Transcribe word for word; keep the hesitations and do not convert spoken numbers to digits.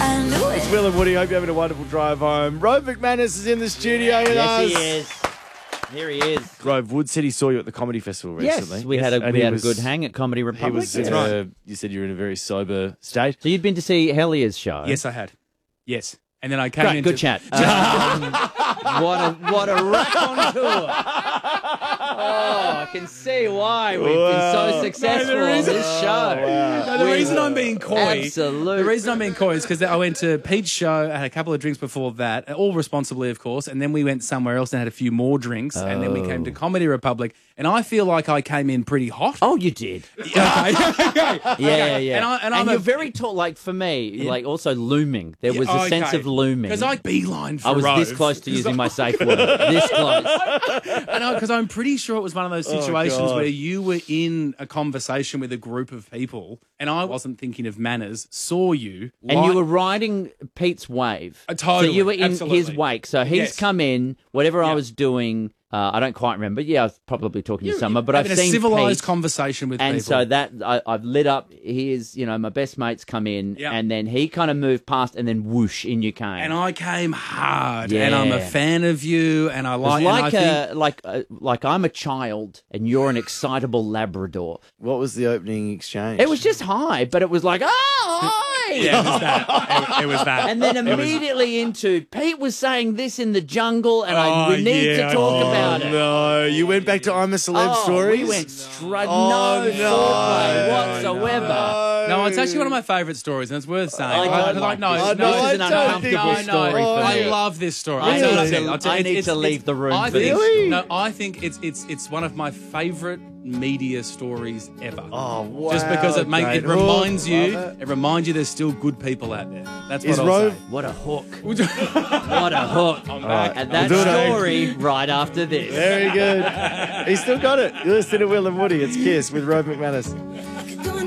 I knew it. It's Will and Woody. Hope you're having a wonderful drive home. Rove McManus is in the studio with us. Yes, he is. Here he is. Rove, Wood said he saw you at the comedy festival recently. Yes, we had a, And we he had was- a good hang at Comedy He Republic. was, Yes. uh, you said you were in a very sober state. So you'd been to see Hellier's show. Yes, I had. Yes. And then I came Great, into... good chat. Um, what a what a rack on tour. Oh, I can see why we've Wow. been so No, successful the on reason- this show. No, the We- reason I'm being coy... Absolute. The reason I'm being coy is because I went to Pete's show, I had a couple of drinks before that, all responsibly, of course, and then we went somewhere else and had a few more drinks, and then we came to Comedy Republic, and I feel like I came in pretty hot. Oh, you did. Okay, okay. Yeah, yeah. And, I, and, I'm you're a, very tall, like for me, like also looming. There was Yeah, a sense okay. of looming. Because I beeline for I was this Rove. close to using my safe word. This close. Because I'm pretty sure it was one of those situations God. where you were in a conversation with a group of people, and I wasn't thinking of manners, saw you. And light- you were riding Pete's wave. Uh, totally, So you were in absolutely. his wake. So he's Yes. come in, whatever I Yeah. was doing, uh, I don't quite remember. Yeah, I was probably talking to Summer, but I've having a seen civilized Pete. conversation with And people. so that I, I've lit up. Here's, you know, my best mates come in, Yeah. and then he kind of moved past, and then whoosh, in you came. and I came hard, and I'm a Yeah. fan of you, and I It was like, and I like think, a, like uh, like I'm a child, and you're an excitable Labrador. What was the opening exchange? It was just hi, but it was like, oh, hi. yeah, it was that. It, it was that. And then It was- immediately into Pete was saying this in the jungle, and I, Oh, we need yeah, to talk I- about it. No, you went back to I'm a Celeb Oh, stories? we went straight. Oh, no, no. foreplay No, whatsoever. No, it's actually one of my favourite stories, and it's worth saying. I don't Because like no, this. no, Oh, no, this is an I don't uncomfortable think- no, no, story for I me. love this story. I I'll tell you, need I'll tell to- you, I'll tell you, I it's- need it's- to leave it's- the room I for think, this. No, I think it's it's it's one of my favourite media stories ever. Oh, wow. Just because it makes it great. reminds Oh, you, love it. it. reminds you there's still good people out there. That's what Is I'll Rove- say. What a hook! What What a hook! back. And that We'll do it. story right after this. Very good. He's still got it. You're listening to Will and Woody. It's Kiss with Rove McManus.